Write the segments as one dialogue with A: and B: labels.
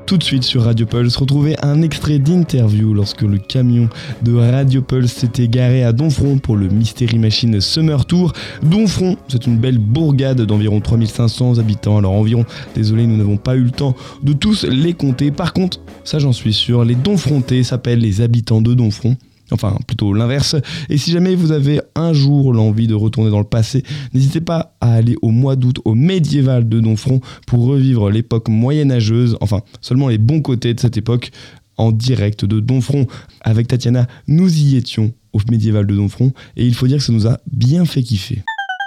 A: Tout de suite sur Radio Pulse, retrouvez un extrait d'interview lorsque le camion de Radio Pulse s'était garé à Domfront pour le Mystery Machine Summer Tour. Domfront, c'est une belle bourgade d'environ 3500 habitants. Alors environ, désolé, nous n'avons pas eu le temps de tous les compter. Par contre, ça j'en suis sûr, les Domfrontais s'appellent les habitants de Domfront. Enfin, plutôt l'inverse. Et si jamais vous avez un jour l'envie de retourner dans le passé, n'hésitez pas à aller au mois d'août au médiéval de Domfront pour revivre l'époque moyenâgeuse, enfin, seulement les bons côtés de cette époque, en direct de Domfront. Avec Tatiana, nous y étions au médiéval de Domfront et il faut dire que ça nous a bien fait kiffer.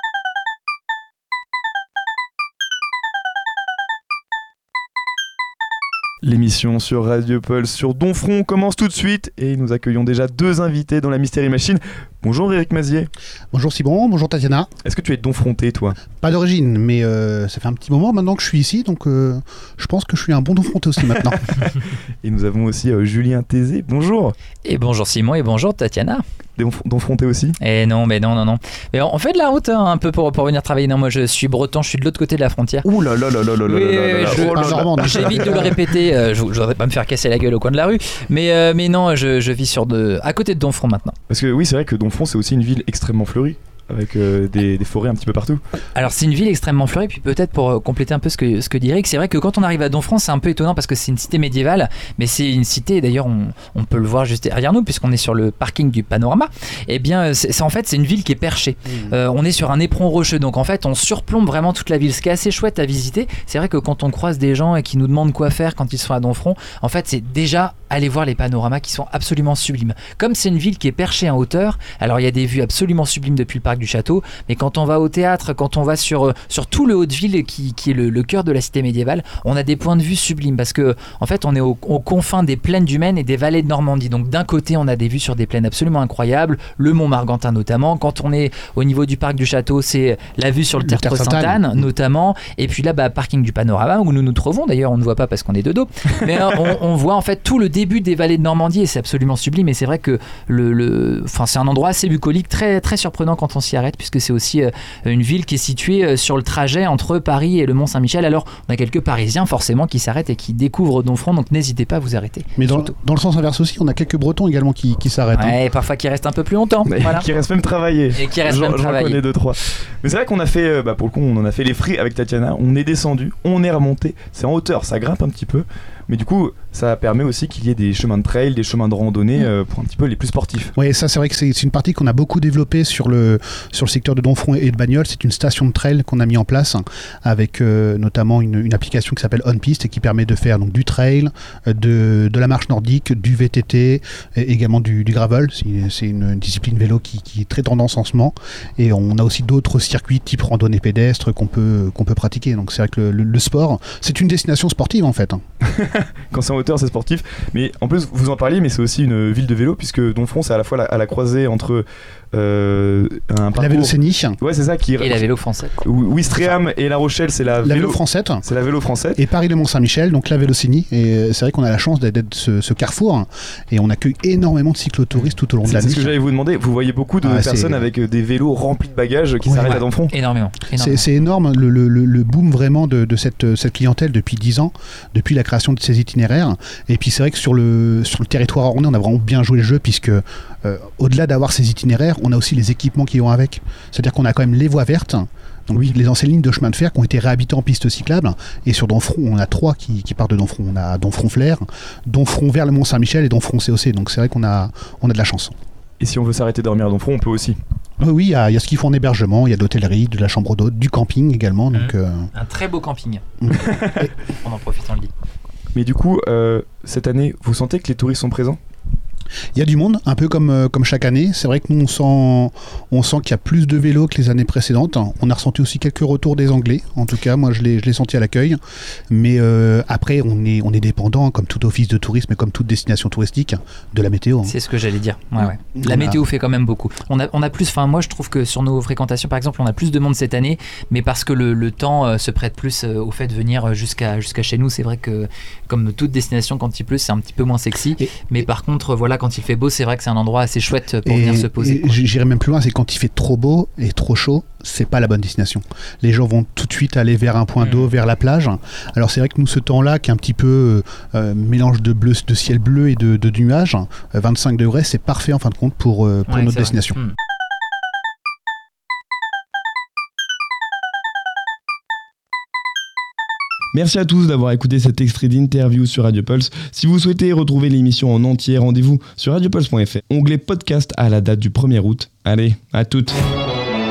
A: L'émission sur Radio Pulse sur Domfront commence tout de suite et nous accueillons déjà 2 invités dans la Mystery Machine. Bonjour Éric Mazier.
B: Bonjour Simon, bonjour Tatiana.
A: Est-ce que tu es Domfrontais toi ?
B: Pas d'origine, mais ça fait un petit moment maintenant que je suis ici, donc je pense que je suis un bon Domfrontais aussi maintenant.
A: Et nous avons aussi Julien Tézé. Bonjour.
C: Et bonjour Simon et bonjour Tatiana.
A: Domfrontais aussi ?
C: Et non. Mais on fait de la route un peu pour venir travailler. Non, moi je suis breton, je suis de l'autre côté de la frontière.
A: Ouh là là là là là là là.
C: J'évite de le répéter, je voudrais pas me faire casser la gueule au coin de la rue, mais non, je vis à côté de Domfront maintenant.
A: Parce que oui, c'est vrai que Domfront c'est aussi une ville extrêmement fleurie, avec des forêts un petit peu partout.
C: Alors c'est une ville extrêmement fleurie, puis peut-être pour compléter un peu ce que dit Eric, c'est vrai que quand on arrive à Domfront c'est un peu étonnant parce que c'est une cité médiévale, mais c'est une cité, d'ailleurs on peut le voir juste derrière nous puisqu'on est sur le parking du Panorama, et bien en fait c'est une ville qui est perchée. On est sur un éperon rocheux, donc en fait on surplombe vraiment toute la ville, ce qui est assez chouette à visiter. C'est vrai que quand on croise des gens et qui nous demandent quoi faire quand ils sont à Domfront, en fait c'est déjà aller voir les panoramas qui sont absolument sublimes. Comme c'est une ville qui est perchée en hauteur, alors il y a des vues absolument sublimes depuis le parc du château, mais quand on va au théâtre, quand on va sur tout le haut de ville qui est le cœur de la cité médiévale, on a des points de vue sublimes parce que en fait on est aux confins des plaines du Maine et des vallées de Normandie. Donc d'un côté on a des vues sur des plaines absolument incroyables, le Mont Margantin notamment. Quand on est au niveau du parc du château, c'est la vue sur le Tertre Sainte-Anne notamment, et puis là parking du Panorama où nous nous trouvons. D'ailleurs on ne voit pas parce qu'on est de dos, mais on voit en fait tout le début des vallées de Normandie et c'est absolument sublime. Et c'est vrai que c'est un endroit assez bucolique, très, très surprenant quand on s'y arrête, puisque c'est aussi une ville qui est située sur le trajet entre Paris et le Mont-Saint-Michel. Alors on a quelques Parisiens forcément qui s'arrêtent et qui découvrent Domfront, donc n'hésitez pas à vous arrêter.
B: Mais dans le sens inverse aussi, on a quelques Bretons également qui s'arrêtent.
C: Ouais, parfois qui restent un peu plus longtemps. Voilà.
A: Qui restent même travailler.
C: Et qui restent même travailler.
A: J'en connais 2-3. Mais c'est vrai qu'on a fait, pour le coup on en a fait les frais avec Tatiana, on est descendu, on est remonté, c'est en hauteur, ça grimpe un petit peu. Mais du coup, ça permet aussi qu'il y ait des chemins de trail, des chemins de randonnée pour un petit peu les plus sportifs.
B: Oui, ça c'est vrai que c'est une partie qu'on a beaucoup développée sur le secteur de Domfront et de Bagnols. C'est une station de trail qu'on a mis en place avec notamment une application qui s'appelle OnPiste et qui permet de faire donc, du trail, de la marche nordique, du VTT, et également du gravel. C'est une discipline vélo qui est très tendance en ce moment. Et on a aussi d'autres circuits type randonnée pédestre qu'on peut pratiquer. Donc c'est vrai que le sport, c'est une destination sportive en fait.
A: Quand c'est en hauteur c'est sportif, mais en plus vous en parliez, mais c'est aussi une ville de vélo puisque Domfront c'est à la fois à la croisée entre un parcours...
B: La Vélocénie.
A: Ouais, c'est ça qui...
C: Et la Vélo Française.
A: Ouistreham et La Rochelle c'est la
B: Vélo Française.
A: C'est la Vélo Française.
B: Et Paris le Mont-Saint-Michel, donc la Vélocénie. Et c'est vrai qu'on a la chance d'être ce carrefour et on accueille énormément de cyclotouristes tout au long de l'année.
A: C'est ce que j'allais vous demander. Vous voyez beaucoup de personnes avec des vélos remplis de bagages qui s'arrêtent à Domfront.
C: Énormément.
B: C'est énorme le boom vraiment de cette clientèle depuis 10 ans, depuis la création de ces itinéraires. Et puis c'est vrai que sur le territoire ornais, on a vraiment bien joué le jeu puisque au-delà d'avoir ces itinéraires, on a aussi les équipements qui vont avec. C'est-à-dire qu'on a quand même les voies vertes. Donc oui, les anciennes lignes de chemin de fer qui ont été réhabilitées en pistes cyclables. Et sur Domfront, on a 3 qui partent de Domfront. On a Domfront-Flair, Domfront vers le Mont-Saint-Michel et Domfront-COC. Donc c'est vrai qu'on a de la chance.
A: Et si on veut s'arrêter dormir à Domfront, on peut aussi.
B: Oui, il y a ce qu'il faut en hébergement, il y a de l'hôtellerie, de la chambre d'hôte, du camping également. Donc,
C: un très beau camping. On en profite, on le dit.
A: Mais du coup, cette année, vous sentez que les touristes sont présents ?
B: Il y a du monde, un peu comme chaque année. C'est vrai que nous, on sent qu'il y a plus de vélos que les années précédentes. On a ressenti aussi quelques retours des Anglais. En tout cas, moi, je l'ai senti à l'accueil. Mais après, on est dépendant, comme tout office de tourisme et comme toute destination touristique, de la météo.
C: C'est ce que j'allais dire. Ouais. La météo fait quand même beaucoup. On a plus, moi, je trouve que sur nos fréquentations, par exemple, on a plus de monde cette année, mais parce que le temps se prête plus au fait de venir jusqu'à chez nous. C'est vrai que, comme toute destination, quand il pleut, c'est un petit peu moins sexy. Mais par contre, voilà, quand il fait beau, c'est vrai que c'est un endroit assez chouette pour venir se poser.
B: J'irais même plus loin, c'est quand il fait trop beau et trop chaud, c'est pas la bonne destination. Les gens vont tout de suite aller vers un point d'eau, vers la plage. Alors c'est vrai que nous, ce temps-là, qui est un petit peu mélange de bleu, de ciel bleu et de nuages, 25 degrés, c'est parfait en fin de compte pour notre destination.
A: Merci à tous d'avoir écouté cet extrait d'interview sur Radio Pulse. Si vous souhaitez retrouver l'émission en entier, rendez-vous sur radiopulse.fr, onglet podcast à la date du 1er août. Allez, à toutes.